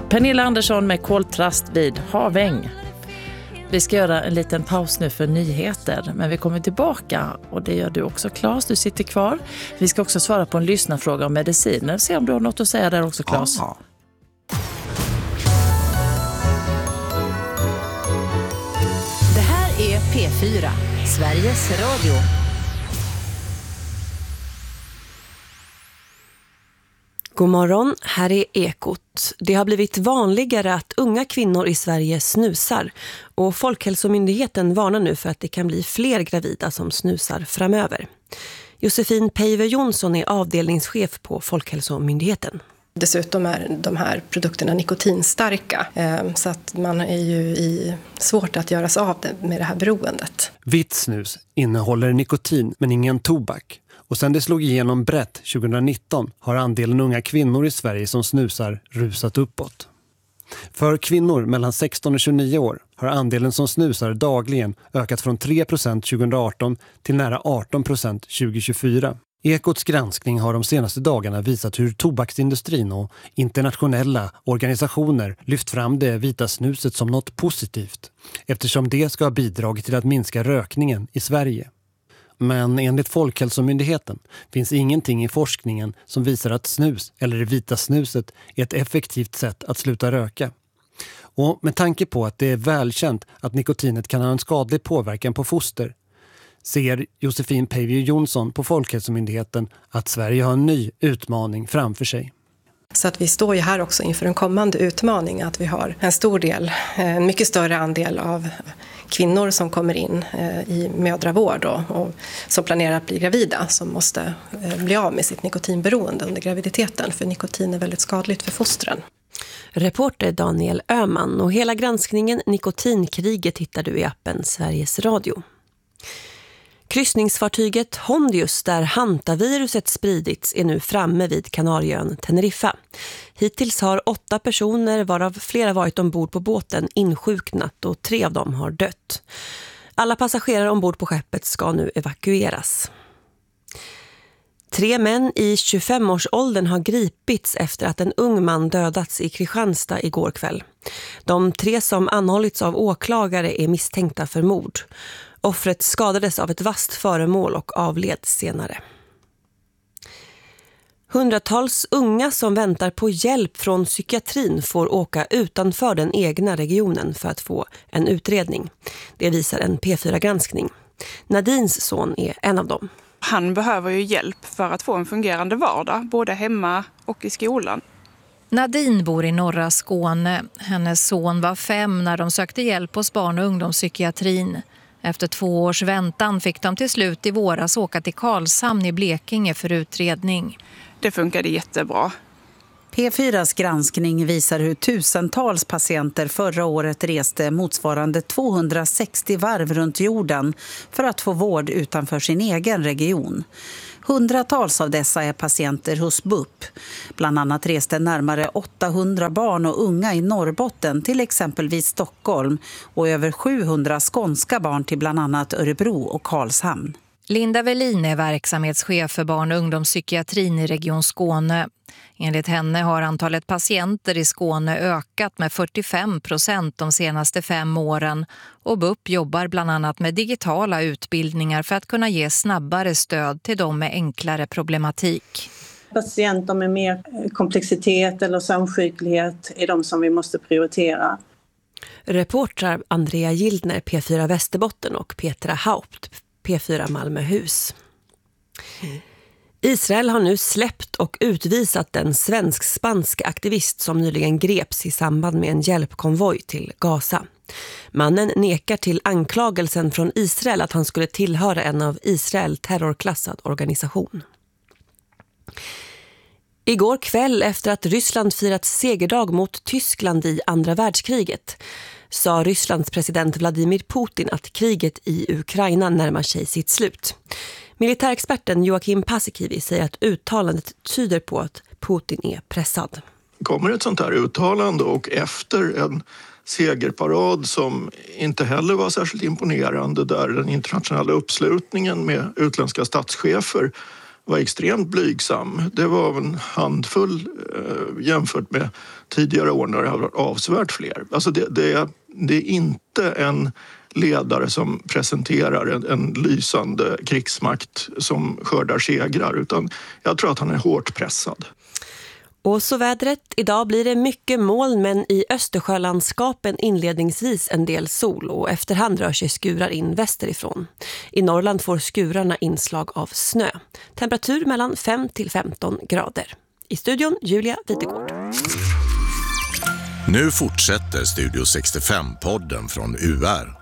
Pernilla Andersson med koltrast vid Haväng. Vi ska göra en liten paus nu för nyheter, men vi kommer tillbaka och det gör du också, Claes. Du sitter kvar. Vi ska också svara på en lyssnarfråga om mediciner. Se om du har något att säga där också, Claes. Ja. Det här är P4, Sveriges Radio. God morgon, här är Ekot. Det har blivit vanligare att unga kvinnor i Sverige snusar och Folkhälsomyndigheten varnar nu för att det kan bli fler gravida som snusar framöver. Josefin Peive Jonsson är avdelningschef på Folkhälsomyndigheten. Dessutom är de här produkterna nikotinstarka så att man är ju svårt att göra sig av med det här beroendet. Vitt snus innehåller nikotin men ingen tobak. Och sen det slog igenom brett 2019 har andelen unga kvinnor i Sverige som snusar rusat uppåt. För kvinnor mellan 16 och 29 år har andelen som snusar dagligen ökat från 3% 2018 till nära 18% 2024. Ekots granskning har de senaste dagarna visat hur tobaksindustrin och internationella organisationer lyft fram det vita snuset som något positivt, eftersom det ska ha bidragit till att minska rökningen i Sverige. Men enligt Folkhälsomyndigheten finns ingenting i forskningen som visar att snus eller det vita snuset är ett effektivt sätt att sluta röka. Och med tanke på att det är välkänt att nikotinet kan ha en skadlig påverkan på foster, ser Josefin Peive Jonsson på Folkhälsomyndigheten att Sverige har en ny utmaning framför sig. Så att vi står ju här också inför en kommande utmaning att vi har en mycket större andel av kvinnor som kommer in i mödravård och som planerar att bli gravida som måste bli av med sitt nikotinberoende under graviditeten, för nikotin är väldigt skadligt för fostren. Reporter Daniel Öhman, och hela granskningen Nikotinkriget hittar du i appen Sveriges Radio. Kryssningsfartyget Hondius, där hantaviruset spridits, är nu framme vid Kanarieön Teneriffa. Hittills har 8 personer, varav flera varit ombord på båten, insjuknat och 3 av dem har dött. Alla passagerare ombord på skeppet ska nu evakueras. 3 män i 25-årsåldern har gripits efter att en ung man dödats i Kristianstad igår kväll. De 3 som anhållits av åklagare är misstänkta för mord. Offret skadades av ett vasst föremål och avled senare. Hundratals unga som väntar på hjälp från psykiatrin får åka utanför den egna regionen för att få en utredning. Det visar en P4-granskning. Nadins son är en av dem. Han behöver ju hjälp för att få en fungerande vardag, både hemma och i skolan. Nadine bor i norra Skåne. Hennes son var 5 när de sökte hjälp hos barn- och ungdomspsykiatrin. Efter 2 års väntan fick de till slut i våras åka till Karlshamn i Blekinge för utredning. Det funkade jättebra. P4s granskning visar hur tusentals patienter förra året reste motsvarande 260 varv runt jorden för att få vård utanför sin egen region. Hundratals av dessa är patienter hos BUP. Bland annat reste närmare 800 barn och unga i Norrbotten till exempelvis Stockholm och över 700 skånska barn till bland annat Örebro och Karlshamn. Linda Velin är verksamhetschef för barn- och ungdomspsykiatrin i Region Skåne. Enligt henne har antalet patienter i Skåne ökat med 45% de senaste 5 åren och BUP jobbar bland annat med digitala utbildningar för att kunna ge snabbare stöd till dem med enklare problematik. Patienter med mer komplexitet eller samsjuklighet är de som vi måste prioritera. Reportrar Andrea Gildner, P4 Västerbotten, och Petra Haupt, P4 Malmöhus. Israel har nu släppt och utvisat den svensk-spanska aktivist som nyligen greps i samband med en hjälpkonvoj till Gaza. Mannen nekar till anklagelsen från Israel att han skulle tillhöra en av Israel terrorklassad organisation. Igår kväll, efter att Ryssland firat segerdag mot Tyskland i andra världskriget, sa Rysslands president Vladimir Putin att kriget i Ukraina närmar sig sitt slut. Militärexperten Joakim Paasikivi säger att uttalandet tyder på att Putin är pressad. Kommer ett sånt här uttalande och efter en segerparad som inte heller var särskilt imponerande, där den internationella uppslutningen med utländska statschefer var extremt blygsam. Det var en handfull jämfört med tidigare år när det har varit avsevärt fler. Alltså det är inte en ledare som presenterar en lysande krigsmakt som skördar segrar, utan jag tror att han är hårt pressad. Och så vädret. Idag blir det mycket moln, men i Östersjölandskapen inledningsvis en del sol och efterhand rör sig skurar in västerifrån. I Norrland får skurarna inslag av snö. Temperatur mellan 5 till 15 grader. I studion Julia Witegård. Nu fortsätter Studio 65-podden från UR.